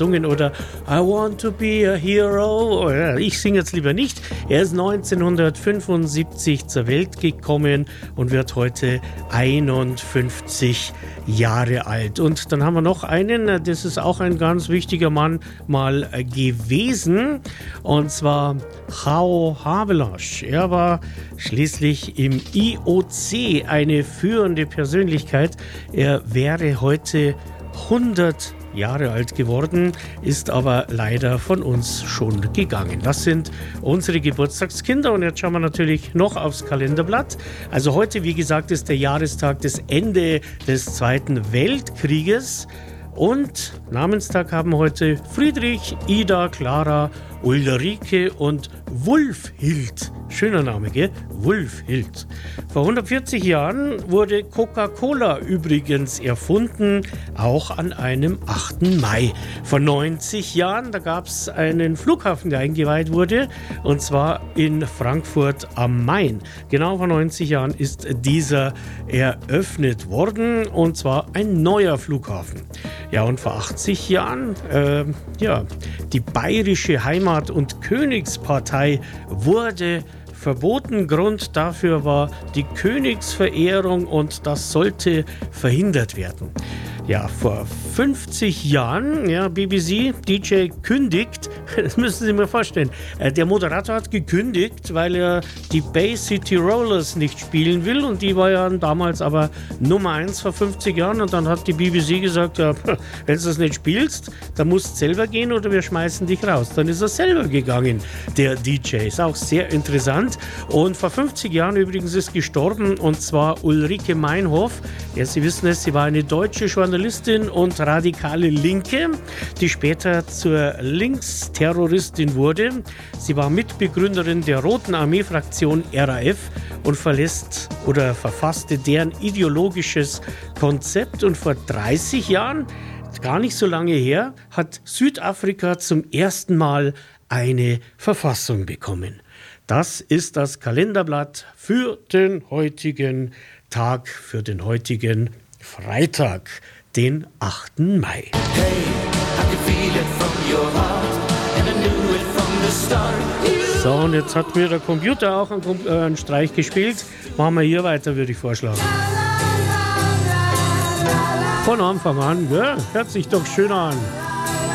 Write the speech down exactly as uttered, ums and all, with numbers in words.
oder I want to be a hero. Ich singe jetzt lieber nicht. Er ist neunzehnhundertfünfundsiebzig zur Welt gekommen und wird heute einundfünfzig Jahre alt. Und dann haben wir noch einen, das ist auch ein ganz wichtiger Mann mal gewesen, und zwar João Havelange. Er war schließlich im I O C eine führende Persönlichkeit. Er wäre heute hundert Jahre alt geworden, ist aber leider von uns schon gegangen. Das sind unsere Geburtstagskinder, und jetzt schauen wir natürlich noch aufs Kalenderblatt. Also heute, wie gesagt, ist der Jahrestag des Ende des Zweiten Weltkrieges, und Namenstag haben heute Friedrich, Ida, Clara, Ulrike und Wulfhild. Schöner Name, gell? Wulfhild. Vor hundertvierzig Jahren wurde Coca-Cola übrigens erfunden, auch an einem achten Mai. Vor neunzig Jahren, da gab es einen Flughafen, der eingeweiht wurde, und zwar in Frankfurt am Main. Genau vor neunzig Jahren ist dieser eröffnet worden, und zwar ein neuer Flughafen. Ja, und vor achtzig Jahren, äh, ja, die Bayerische Heimat- und Königspartei wurde verboten. Grund dafür war die Königsverehrung, und das sollte verhindert werden. Ja, vor fünfzig Jahren, ja, B B C, D J kündigt, das müssen Sie sich mal vorstellen, der Moderator hat gekündigt, weil er die Bay City Rollers nicht spielen will, und die war ja damals aber Nummer eins vor fünfzig Jahren, und dann hat die B B C gesagt, ja, wenn du das nicht spielst, dann musst du selber gehen oder wir schmeißen dich raus. Dann ist er selber gegangen, der D J. Ist auch sehr interessant. Und vor fünfzig Jahren übrigens ist gestorben, und zwar Ulrike Meinhof. Ja, Sie wissen es, sie war eine deutsche Journalistin und radikale Linke, die später zur Linksterroristin wurde. Sie war Mitbegründerin der Roten Armee-Fraktion R A F und verlässt oder verfasste deren ideologisches Konzept. Und vor dreißig Jahren, gar nicht so lange her, hat Südafrika zum ersten Mal eine Verfassung bekommen. Das ist das Kalenderblatt für den heutigen Tag, für den heutigen Freitag, den achten Mai. Hey, I can feel it from your heart, and I knew it from the start. So, und jetzt hat mir der Computer auch einen, äh, einen Streich gespielt. Machen wir hier weiter, würde ich vorschlagen. Von Anfang an, ja, hört sich doch schön an.